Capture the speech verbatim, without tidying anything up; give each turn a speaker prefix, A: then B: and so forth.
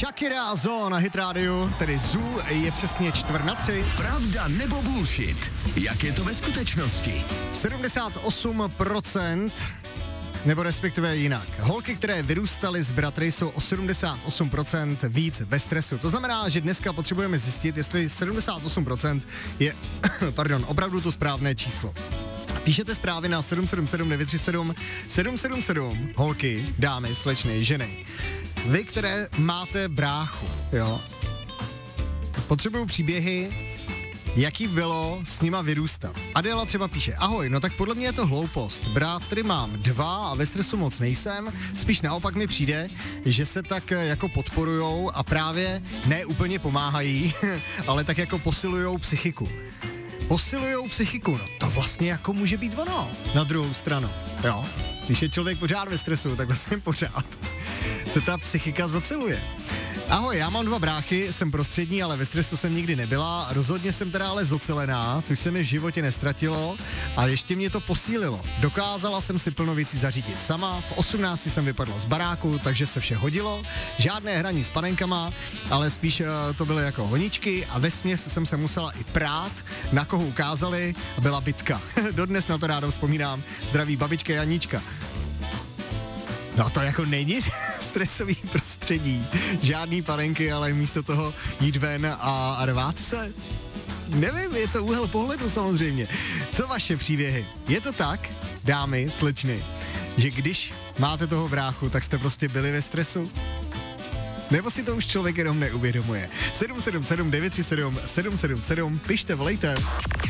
A: Shakira a Zo na Hit Radio, tedy Zoo, je přesně čtvrt na tři.
B: Pravda nebo bullshit? Jak je to ve skutečnosti?
A: sedmdesát osm procent, nebo respektive jinak. Holky, které vyrůstaly s bratry, jsou o sedmdesát osm procent víc ve stresu. To znamená, že dneska potřebujeme zjistit, jestli sedmdesát osm procent je, pardon, opravdu to správné číslo. Píšete zprávy na sedm sedm sedm devět tři sedm sedm sedm sedm, holky, dámy, slečny, ženy. Vy, které máte bráchu, jo, potřebuju příběhy, jaký bylo s nima vyrůstat. Adela třeba píše, ahoj, no tak podle mě je to hloupost. Bratry mám dva a ve stresu moc nejsem, spíš naopak mi přijde, že se tak jako podporujou a právě ne úplně pomáhají, ale tak jako posilujou psychiku. Posilujou psychiku, no to vlastně jako může být ono. Na druhou stranu, jo. Když je člověk pořád ve stresu, tak vlastně pořád se ta psychika zaceluje. Ahoj, já mám dva bráchy, jsem prostřední, ale ve stresu jsem nikdy nebyla. Rozhodně jsem teda ale zocelená, což se mi v životě nestratilo a ještě mě to posílilo. Dokázala jsem si plno věcí zařídit sama, v osmnácti jsem vypadla z baráku, takže se vše hodilo. Žádné hraní s panenkama, ale spíš uh, to byly jako honičky a vesměs jsem se musela i prát, na koho ukázali, byla bitka. Dodnes na to ráda vzpomínám. Zdraví babička Janíčka. No to jako není stresový prostředí. Žádný panenky, ale místo toho jít ven a rvát se. Nevím, je to úhel pohledu samozřejmě. Co vaše příběhy? Je to tak, dámy, slečny, že když máte toho bráchu, tak jste prostě byli ve stresu? Nebo si to už člověk jenom neuvědomuje? sedm sedm sedm devět tři sedm sedm sedm sedm, pište, volejte.